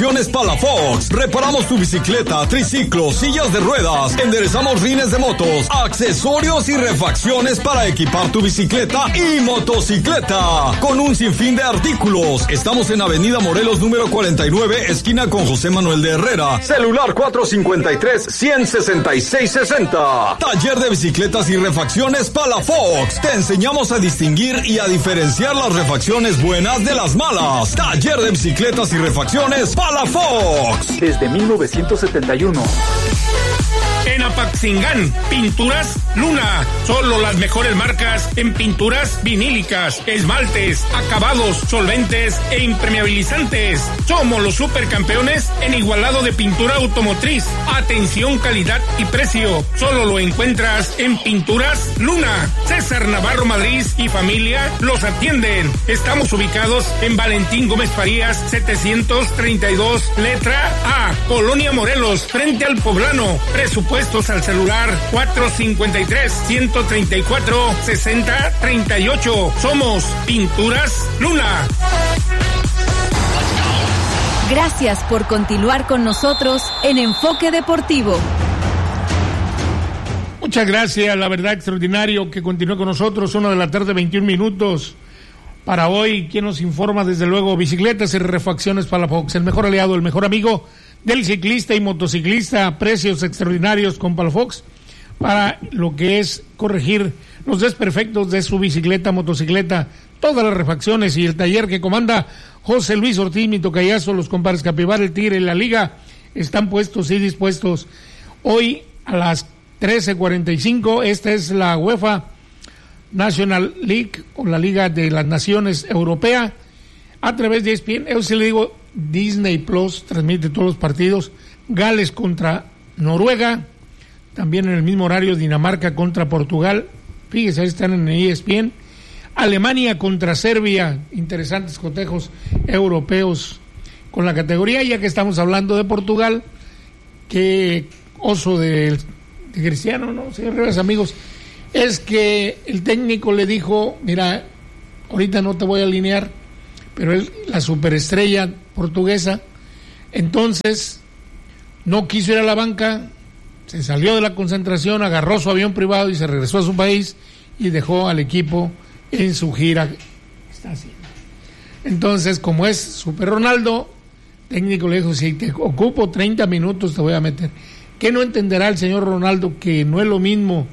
Refacciones Palafox. Reparamos tu bicicleta, triciclo, sillas de ruedas. Enderezamos rines de motos, accesorios y refacciones para equipar tu bicicleta y motocicleta. Con un sinfín de artículos. Estamos en Avenida Morelos número 49, esquina con José Manuel de Herrera. Celular 453-166-60. Taller de bicicletas y refacciones Palafox. Te enseñamos a distinguir y a diferenciar las refacciones buenas de las malas. Taller de bicicletas y refacciones Palafox. Desde 1971. En Apaxingán, Pinturas Luna. Solo las mejores marcas en pinturas vinílicas, esmaltes, acabados, solventes e impermeabilizantes. Somos los supercampeones en igualado de pintura automotriz. Atención, calidad y precio. Solo lo encuentras en Pinturas Luna. César Navarro Madrid y familia los atienden. Estamos ubicados en Valentín Gómez Farías, 732, letra A, Colonia Morelos, frente al Poblano. Presupuestos al celular 453-134-6038. Somos Pinturas Luna. Gracias por continuar con nosotros en Enfoque Deportivo. Muchas gracias, la verdad, extraordinario que continúe con nosotros. 1:21 p.m. Para hoy, quien nos informa, desde luego, Bicicletas y Refacciones Palafox, el mejor aliado, el mejor amigo del ciclista y motociclista. Precios extraordinarios con Palafox para lo que es corregir los desperfectos de su bicicleta, motocicleta, todas las refacciones, y el taller que comanda José Luis Ortiz, mi tocayazo, los compadres Capibara, el Tigre y la Liga están puestos y dispuestos. Hoy a las 13:45, esta es la UEFA National League, o la Liga de las Naciones Europea, a través de ESPN. Yo sí le digo, Disney Plus transmite todos los partidos. Gales contra Noruega, también en el mismo horario Dinamarca contra Portugal, fíjese, ahí están en ESPN. Alemania contra Serbia, interesantes cotejos europeos con la categoría. Ya que estamos hablando de Portugal, qué oso de Cristiano, ¿no? Señores amigos, es que el técnico le dijo, mira, ahorita no te voy a alinear, pero él, la superestrella portuguesa, entonces no quiso ir a la banca, se salió de la concentración, agarró su avión privado y se regresó a su país y dejó al equipo en su gira que está haciendo. Entonces, como es Super Ronaldo, el técnico le dijo, si te ocupo 30 minutos te voy a meter. ¿Qué no entenderá el señor Ronaldo que no es lo mismo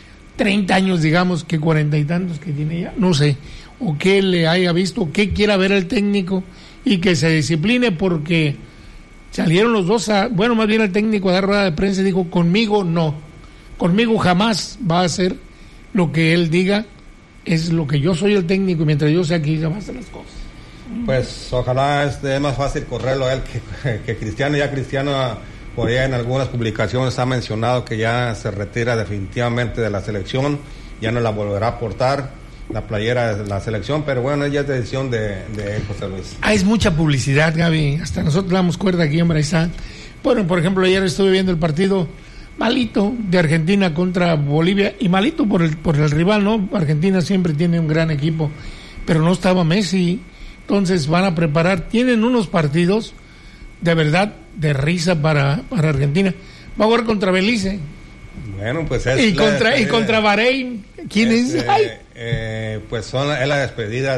30 años, digamos, que 40 y tantos que tiene ya? No sé, o que le haya visto, qué quiera ver el técnico, y que se discipline, porque salieron los dos bueno, más bien el técnico a dar rueda de prensa y dijo, conmigo no, conmigo jamás va a hacer lo que él diga, es lo que yo soy el técnico, y mientras yo sea aquí jamás hacer las cosas. Pues ojalá es más fácil correrlo a él que Cristiano. Ya Cristiano por allá en algunas publicaciones ha mencionado que ya se retira definitivamente de la selección, ya no la volverá a portar la playera de la selección, pero bueno, ya es decisión de José Luis. Es mucha publicidad, Gaby, hasta nosotros le damos cuerda aquí, hombre, ahí está. Bueno, por ejemplo, ayer estuve viendo el partido malito de Argentina contra Bolivia, y malito por el rival, ¿no? Argentina siempre tiene un gran equipo, pero no estaba Messi, entonces van a preparar, tienen unos partidos de verdad de risa para Argentina. Va a jugar contra Belice. Bueno, pues es contra Bahrein. ¿Quién es? Pues es la despedida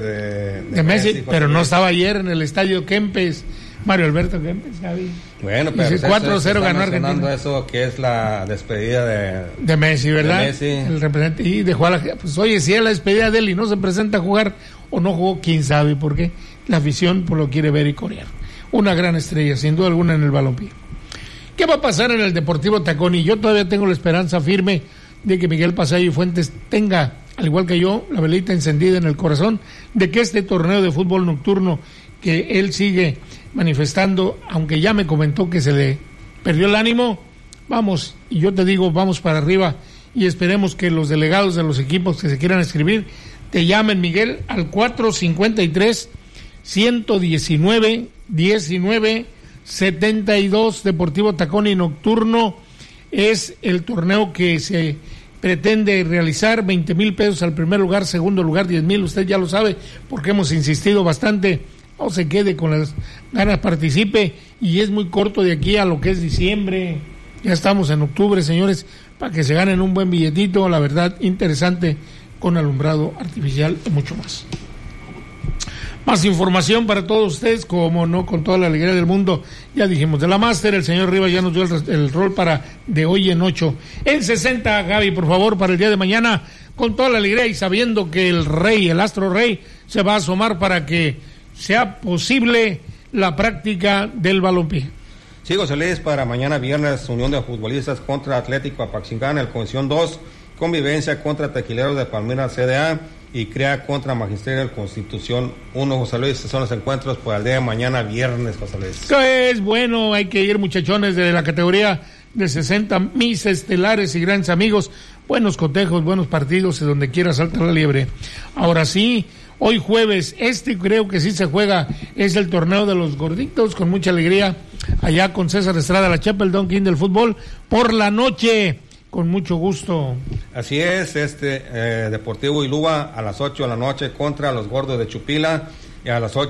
de Messi, pero no estaba ayer en el estadio Kempes, Mario Alberto Kempes, Javi. Bueno, pero 4-0 ganó Argentina. Eso que es la despedida de Messi, ¿verdad? De Messi. El representante, y dejó a la, pues oye, si es la despedida de él y no se presenta a jugar o no jugó, quién sabe por qué. La afición pues lo quiere ver y corear. Una gran estrella, sin duda alguna, en el balompié. ¿Qué va a pasar en el Deportivo Tacón? Y yo todavía tengo la esperanza firme de que Miguel Pasayo Fuentes tenga, al igual que yo, la velita encendida en el corazón, de que este torneo de fútbol nocturno que él sigue manifestando, aunque ya me comentó que se le perdió el ánimo, vamos, y yo te digo, vamos para arriba, y esperemos que los delegados de los equipos que se quieran inscribir te llamen, Miguel, al 453-119-1972. Deportivo Tacón y Nocturno es el torneo que se pretende realizar. 20,000 pesos al primer lugar, segundo lugar 10,000, usted ya lo sabe porque hemos insistido bastante no se quede con las ganas, participe, y es muy corto de aquí a lo que es diciembre, ya estamos en octubre, señores, para que se ganen un buen billetito, la verdad, interesante, con alumbrado artificial y mucho más. Más información para todos ustedes, como no, con toda la alegría del mundo. Ya dijimos de la máster, el señor Rivas ya nos dio el rol para de hoy en 8. En 60, Gaby, por favor, para el día de mañana, con toda la alegría y sabiendo que el rey, el astro rey, se va a asomar para que sea posible la práctica del balompié. Sí, José Luis, para mañana viernes, Unión de Futbolistas contra Atlético Apaxingán, el Convención 2, Convivencia contra Tequileros de Palmira CDA, y CREA contra Magisterio de Constitución 1, José Luis. Estos son los encuentros para el día de mañana, viernes, José Luis. Es bueno, hay que ir, muchachones, de la categoría de 60, mis estelares y grandes amigos. Buenos cotejos, buenos partidos, y donde quiera salta la liebre. Ahora sí, hoy jueves, creo que sí se juega, es el torneo de los gorditos, con mucha alegría, allá con César Estrada, la Chapa, el Don King del fútbol, por la noche. Con mucho gusto. Así es, Deportivo Iluba a las 8 de la noche contra los Gordos de Chupila, y a las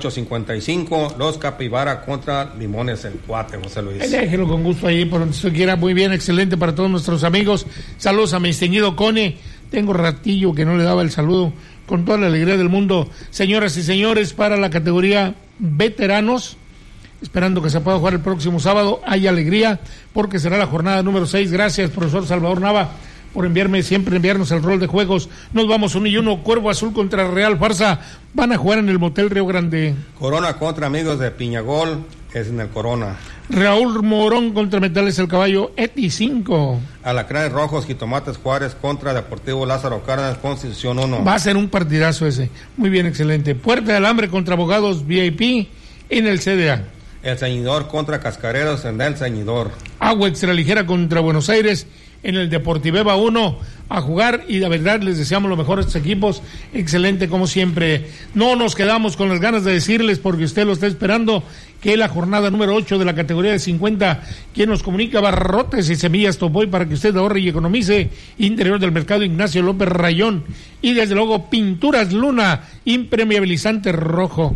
8:55 los Capibara contra Limones el Cuate, José Luis. Déjelo con gusto ahí por donde usted quiera. Muy bien, excelente para todos nuestros amigos. Saludos a mi distinguido Cone. Tengo ratillo que no le daba el saludo, con toda la alegría del mundo. Señoras y señores, para la categoría veteranos, esperando que se pueda jugar el próximo sábado, hay alegría porque será la jornada número 6. Gracias, profesor Salvador Nava, por enviarnos el rol de juegos. Nos vamos 1-1, Cuervo Azul contra Real Farsa, van a jugar en el Motel Río Grande. Corona contra Amigos de Piñagol, es en el Corona. Raúl Morón contra Metales el Caballo, Eti 5. Alacranes Rojos, Jitomates Juárez contra Deportivo Lázaro Cárdenas, Constitución 1. Va a ser un partidazo ese, muy bien, excelente. Puerta del Hambre contra Abogados VIP en el CDA. El Ceñidor contra Cascareros en el Ceñidor. Agua Extraligera contra Buenos Aires en el Deportiveva 1 a jugar, y la verdad les deseamos lo mejor a estos equipos, excelente como siempre. No nos quedamos con las ganas de decirles, porque usted lo está esperando, que la jornada número 8 de la categoría de 50, quien nos comunica Barrotes y Semillas Topoy para que usted ahorre y economice, interior del mercado Ignacio López Rayón, y desde luego Pinturas Luna, impermeabilizante rojo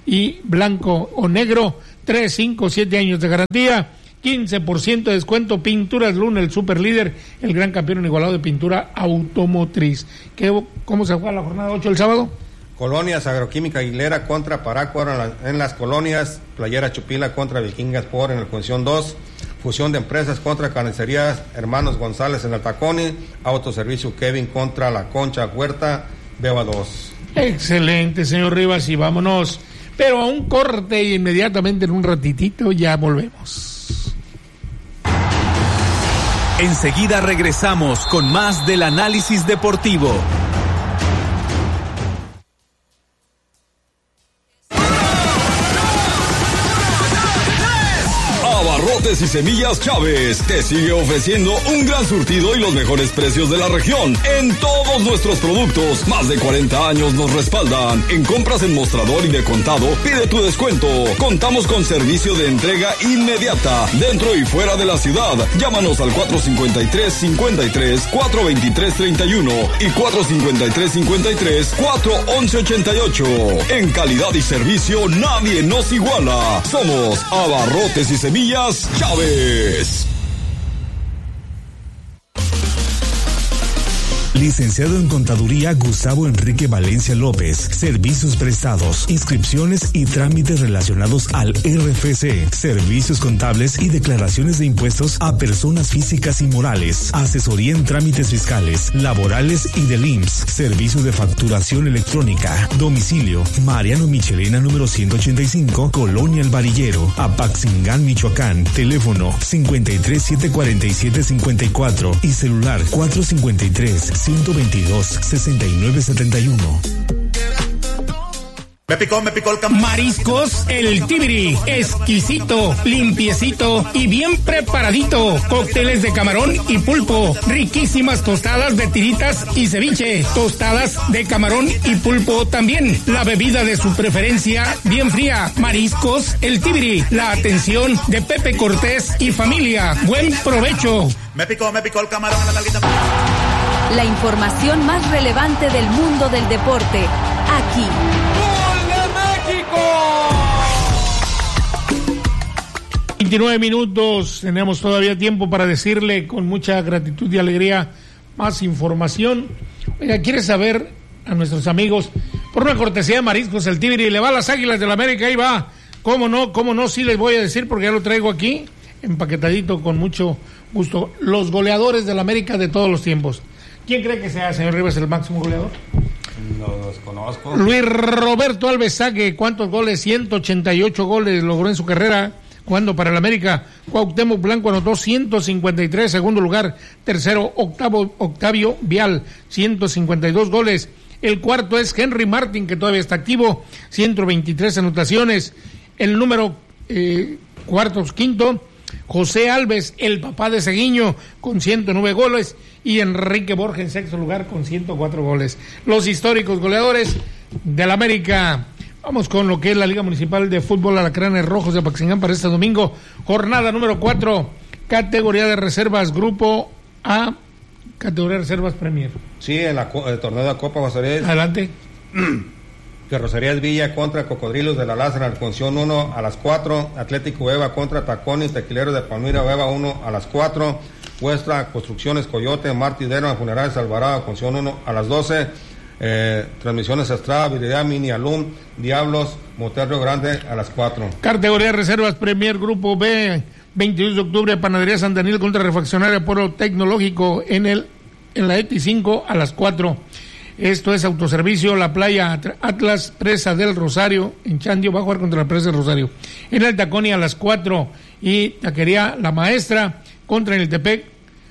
y blanco o negro, 3, 5, 7 años de garantía, 15% de descuento. Pinturas Luna, el super líder, el gran campeón igualado de pintura automotriz. ¿Cómo se juega la jornada 8 el sábado? Colonias Agroquímica Aguilera contra Parácuaro en las colonias, Playera Chupila contra Vikingas Sport en el Convención 2, Fusión de Empresas contra Carnicerías Hermanos González en el Taconi, Autoservicio Kevin contra La Concha Huerta, Beba 2. Excelente, señor Rivas, y vámonos. Pero a un corte, y inmediatamente en un ratitito ya volvemos. Enseguida regresamos con más del análisis deportivo. Abarrotes y Semillas Chávez te sigue ofreciendo un gran surtido y los mejores precios de la región en todos nuestros productos. Más de 40 años nos respaldan. En compras en mostrador y de contado, pide tu descuento. Contamos con servicio de entrega inmediata dentro y fuera de la ciudad. Llámanos al 453-53, 423-31 y 453-53, 411-88. En calidad y servicio nadie nos iguala. Somos Abarrotes y Semillas Chávez. Licenciado en Contaduría Gustavo Enrique Valencia López. Servicios prestados, inscripciones y trámites relacionados al RFC. Servicios contables y declaraciones de impuestos a personas físicas y morales. Asesoría en trámites fiscales, laborales y del IMSS. Servicio de facturación electrónica. Domicilio: Mariano Michelena número 185, Colonia El Varillero, Apaxingán, Michoacán. Teléfono 5374754 y celular 453-122-6971. Me picó el Mariscos El Tibiri, exquisito, limpiecito y bien preparadito. Cócteles de camarón y pulpo, riquísimas tostadas de tiritas y ceviche, tostadas de camarón y pulpo también. La bebida de su preferencia, bien fría. Mariscos El Tibiri, la atención de Pepe Cortés y familia. Buen provecho. Me picó el camarón a la nalguita. La información más relevante del mundo del deporte, aquí. ¡Gol de México! 29 minutos, tenemos todavía tiempo para decirle con mucha gratitud y alegría más información. Oiga, ¿quiere saber a nuestros amigos? Por una cortesía de Mariscos El Tibiri, le va a las Águilas del América, ahí va. ¿Cómo no? Sí les voy a decir porque ya lo traigo aquí, empaquetadito con mucho gusto. Los goleadores del América de todos los tiempos. ¿Quién cree que sea, señor Rivas, el máximo goleador? No los conozco. Luis Roberto Alves Sague, ¿cuántos goles? 188 goles logró en su carrera jugando para el América. Cuauhtémoc Blanco anotó 153, segundo lugar. Tercero, Octavio Vial, 152 goles. El cuarto es Henry Martin, que todavía está activo, 123 anotaciones. El número quinto, José Alves, el papá de Seguiño, con 109 goles. Y Enrique Borja en sexto lugar con 104 goles. Los históricos goleadores del América. Vamos con lo que es la Liga Municipal de Fútbol Alacranes Rojos de Apaxingán para este domingo. Jornada número 4, categoría de reservas, grupo A, categoría de reservas Premier. Sí, en el torneo de la Copa José Luis. Adelante. Que Rosarías Villa contra Cocodrilos de la Lázara, Alfonsión 1 a las 4. Atlético Eva contra Tacones, Tequileros de Palmira, Eva 1 a las 4. Vuestra Construcciones Coyote, Martidero, Funerales Alvarado, Alfonsión 1 a las 12. Transmisiones Estrada, Viridad, Mini Alum, Diablos, Motel Río Grande a las 4. Categoría de reservas Premier Grupo B, 22 de octubre, Panadería San Daniel contra Refaccionaria Polo Tecnológico en la ETI 5 a las 4. Esto es Autoservicio La Playa Atlas, Presa del Rosario, en Chandio, va a jugar contra la Presa del Rosario. En el Taconi a las 4 y Taquería La Maestra contra Niltepec,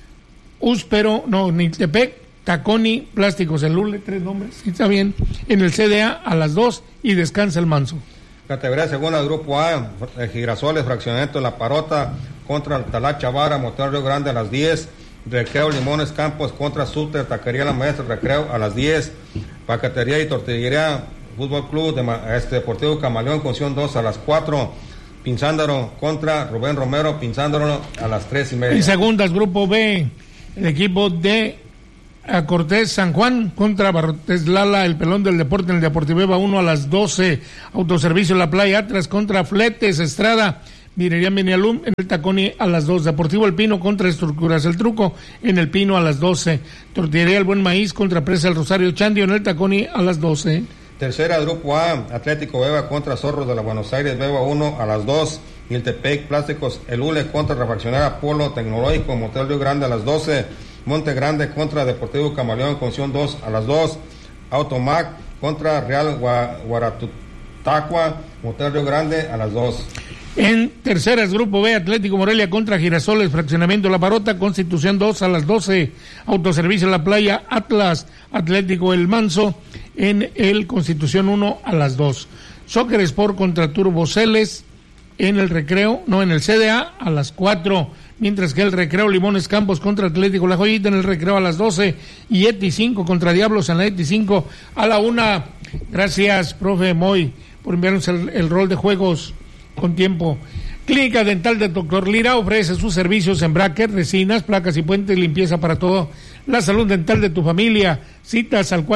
Niltepec, Taconi, Plásticos El Lule, 3 nombres, sí, está bien. En el CDA a las 2 y Descansa el Manso. Categoría segunda, Grupo A, Girasoles, Fraccionamiento La Parota contra Talacha Vara, Motel Río Grande a las 10. Recreo Limones Campos contra Suter, Taquería La Maestra, Recreo a las 10. Paquetería y Tortillería Fútbol Club Deportivo Camaleón, Conción 2 a las 4. Pinzándaro contra Rubén Romero, Pinzándaro a las 3:30. En segundas, Grupo B, el equipo de Cortés San Juan contra Barrotes Lala, el Pelón del Deporte en el Deportivo Eva 1 a las 12. Autoservicio La Playa Atlas contra Fletes Estrada, Mirería Menialum en el Taconi a las 2. Deportivo El Pino contra Estructuras El Truco en el Pino a las 12. Tortillería El Buen Maíz contra Presa El Rosario Chandio en el Taconi a las 12. Tercera, Grupo A, Atlético Beba contra Zorros de la Buenos Aires, Beba 1 a las 2. Miltepec, Plásticos El Ule contra Refaccionaria Polo Tecnológico, Motel Río Grande a las 12. Monte Grande contra Deportivo Camaleón, Conción 2 a las 2. Automac contra Real Guaratutacua, Motel Río Grande a las 2. En terceras, Grupo B, Atlético Morelia contra Girasoles, Fraccionamiento La Parota, Constitución 2 a las 12. Autoservicio La Playa Atlas, Atlético El Manso en el Constitución 1 a las 2. Soccer Sport contra Turbo Celes en el en el CDA a las 4. Mientras que el Recreo Limones Campos contra Atlético La Joyita en el Recreo a las 12. Y ETI 5 contra Diablos en la ETI 5 a la 1. Gracias, profe Moy, por enviarnos el rol de juegos con tiempo. Clínica Dental de Dr. Lira ofrece sus servicios en bracket, resinas, placas y puentes, limpieza para todo. La salud dental de tu familia. Citas al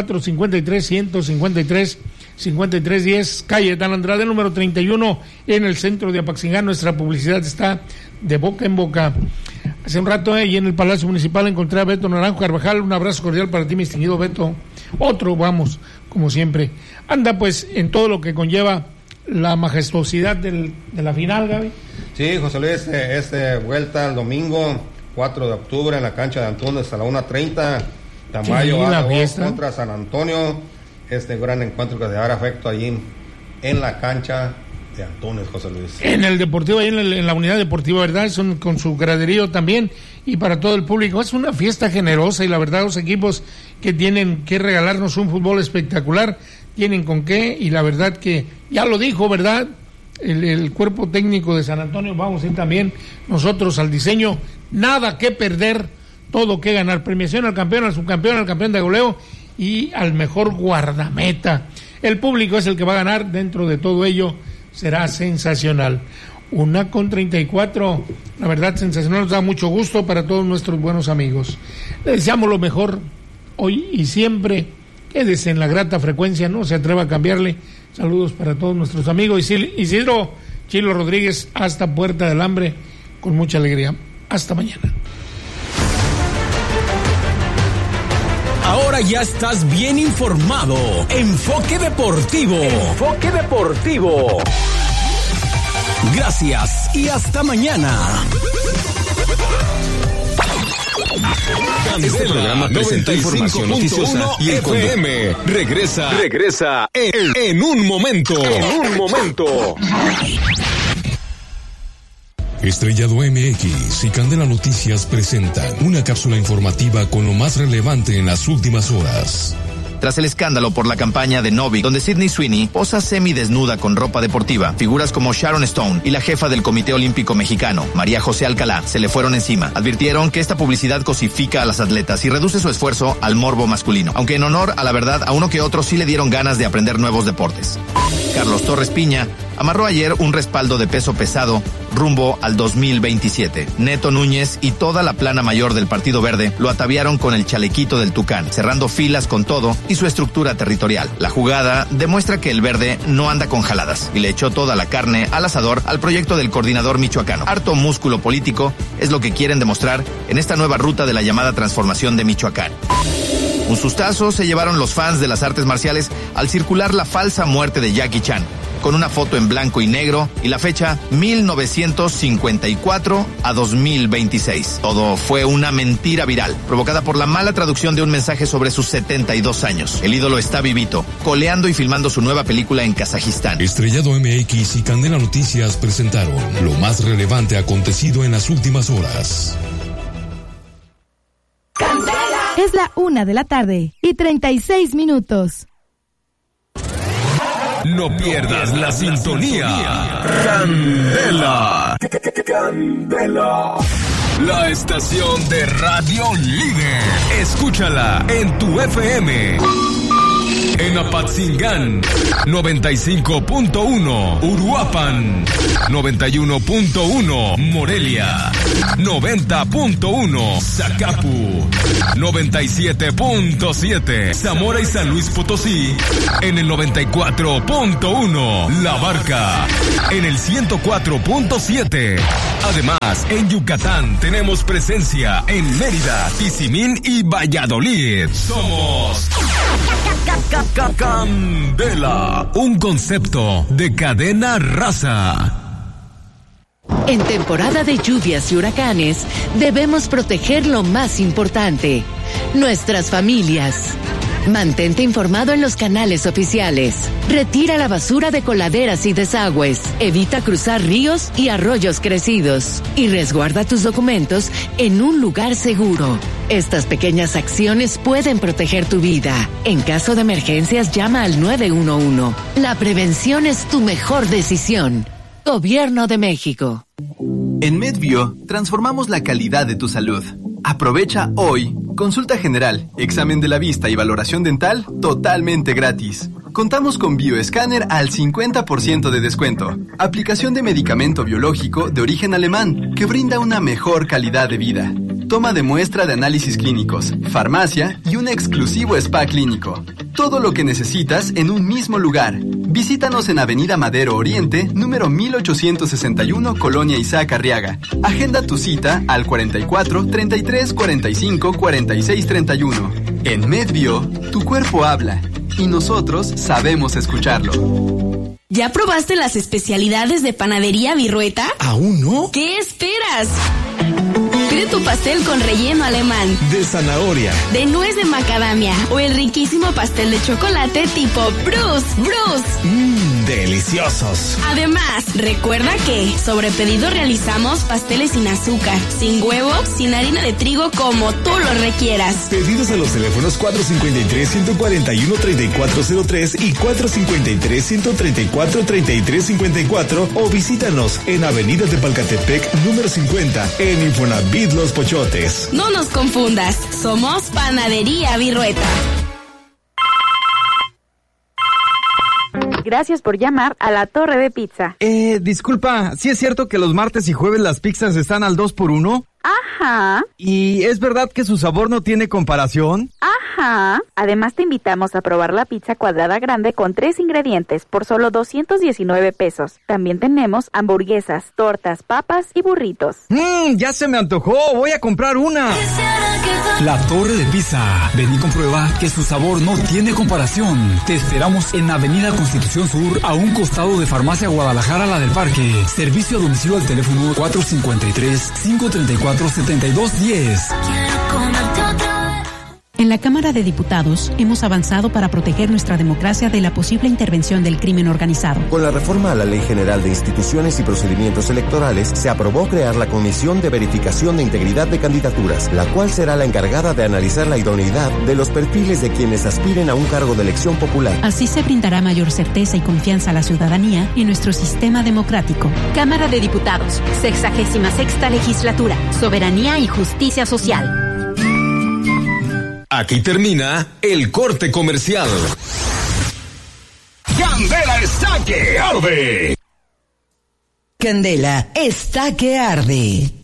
453-153-5310, calle Dan Andrade, número 31, en el centro de Apaxingán. Nuestra publicidad está de boca en boca. Hace un rato, y en el Palacio Municipal encontré a Beto Naranjo Carvajal. Un abrazo cordial para ti, mi distinguido Beto. Otro, vamos, como siempre. Anda, pues, en todo lo que conlleva la majestuosidad de la final, Gaby. Sí, José Luis, vuelta el domingo 4 de octubre en la cancha de Antunes a la 1:30. Tamayo contra San Antonio. Gran encuentro que se dará efecto allí en la cancha de Antunes, José Luis. En el Deportivo, ahí en la unidad deportiva, ¿verdad? Son con su graderío también y para todo el público. Es una fiesta generosa y la verdad los equipos que tienen que regalarnos un fútbol espectacular tienen con qué, y la verdad que ya lo dijo, ¿verdad? El cuerpo técnico de San Antonio, vamos a ir también nosotros al diseño, nada que perder, todo que ganar, premiación al campeón, al subcampeón, al campeón de goleo y al mejor guardameta. El público es el que va a ganar, dentro de todo ello será sensacional. 1:34, la verdad sensacional, nos da mucho gusto para todos nuestros buenos amigos. Les deseamos lo mejor hoy y siempre. Quédese en la grata frecuencia, no se atreva a cambiarle. Saludos para todos nuestros amigos. Isidro Chilo Rodríguez, hasta Puerta del Hambre, con mucha alegría. Hasta mañana. Ahora ya estás bien informado. Enfoque Deportivo. Enfoque Deportivo. Gracias y hasta mañana. Este programa presenta información noticiosa y el FM regresa en un momento. Estrellado MX y Candela Noticias presentan una cápsula informativa con lo más relevante en las últimas horas. Tras el escándalo por la campaña de Novik, donde Sydney Sweeney posa semidesnuda con ropa deportiva, figuras como Sharon Stone y la jefa del Comité Olímpico Mexicano, María José Alcalá, se le fueron encima. Advirtieron que esta publicidad cosifica a las atletas y reduce su esfuerzo al morbo masculino, aunque en honor a la verdad a uno que otro sí le dieron ganas de aprender nuevos deportes. Carlos Torres Piña amarró ayer un respaldo de peso pesado rumbo al 2027. Neto Núñez y toda la plana mayor del Partido Verde lo ataviaron con el chalequito del Tucán, cerrando filas con todo y su estructura territorial. La jugada demuestra que el Verde no anda con jaladas y le echó toda la carne al asador al proyecto del coordinador michoacano. Harto músculo político es lo que quieren demostrar en esta nueva ruta de la llamada transformación de Michoacán. Un sustazo se llevaron los fans de las artes marciales al circular la falsa muerte de Jackie Chan, con una foto en blanco y negro y la fecha 1954 a 2026. Todo fue una mentira viral, provocada por la mala traducción de un mensaje sobre sus 72 años. El ídolo está vivito, coleando y filmando su nueva película en Kazajistán. Estrellado MX y Candela Noticias presentaron lo más relevante acontecido en las últimas horas. Es la 1:36 p.m. No pierdas la sintonía. Candela. La estación de radio líder. Escúchala en tu FM. En Apatzingán, 95.1, Uruapan, 91.1, Morelia, 90.1, Zacapu, 97.7, Zamora y San Luis Potosí, en el 94.1, La Barca, en el 104.7. Además, en Yucatán tenemos presencia en Mérida, Tizimín y Valladolid. Somos Candela, un concepto de cadena raza. En temporada de lluvias y huracanes, debemos proteger lo más importante, nuestras familias. Mantente informado en los canales oficiales. Retira la basura de coladeras y desagües. Evita cruzar ríos y arroyos crecidos. Y resguarda tus documentos en un lugar seguro. Estas pequeñas acciones pueden proteger tu vida. En caso de emergencias, llama al 911. La prevención es tu mejor decisión. Gobierno de México. En MedBio, transformamos la calidad de tu salud. Aprovecha hoy consulta general, examen de la vista y valoración dental totalmente gratis. Contamos con bioescáner al 50% de descuento. Aplicación de medicamento biológico de origen alemán que brinda una mejor calidad de vida. Toma de muestra de análisis clínicos, farmacia y un exclusivo spa clínico. Todo lo que necesitas en un mismo lugar. Visítanos en Avenida Madero Oriente, número 1861, Colonia Isaac Arriaga. Agenda tu cita al 44 33 45 46 31. En MedBio, tu cuerpo habla y nosotros sabemos escucharlo. ¿Ya probaste las especialidades de Panadería Virrueta? ¿Aún no? ¿Qué esperas? Pide tu pastel con relleno alemán, de zanahoria, de nuez de macadamia o el riquísimo pastel de chocolate tipo Bruce. Deliciosos. Además, recuerda que sobre pedido realizamos pasteles sin azúcar, sin huevo, sin harina de trigo, como tú lo requieras. Pedidos a los teléfonos 453-141-3403 y 453-134-3354 o visítanos en Avenida Tepalcatepec, número 50, en Infonavit Los Pochotes. No nos confundas, somos Panadería Virrueta. Gracias por llamar a La Torre de Pizza. Disculpa, ¿sí es cierto que los martes y jueves las pizzas están al 2x1? Ajá. ¿Y es verdad que su sabor no tiene comparación? Ajá. Ajá. Además te invitamos a probar la pizza cuadrada grande con 3 ingredientes por solo 219 pesos. También tenemos hamburguesas, tortas, papas y burritos. Ya se me antojó. Voy a comprar una. La Torre de Pizza. Ven y comprueba que su sabor no tiene comparación. Te esperamos en Avenida Constitución Sur, a un costado de Farmacia Guadalajara, la del Parque. Servicio a domicilio al teléfono 453-534-7210. En la Cámara de Diputados hemos avanzado para proteger nuestra democracia de la posible intervención del crimen organizado. Con la reforma a la Ley General de Instituciones y Procedimientos Electorales, se aprobó crear la Comisión de Verificación de Integridad de Candidaturas, la cual será la encargada de analizar la idoneidad de los perfiles de quienes aspiren a un cargo de elección popular. Así se brindará mayor certeza y confianza a la ciudadanía en nuestro sistema democrático. Cámara de Diputados, 66ª Legislatura, Soberanía y Justicia Social. Aquí termina el corte comercial. Candela está que arde. Candela está que arde.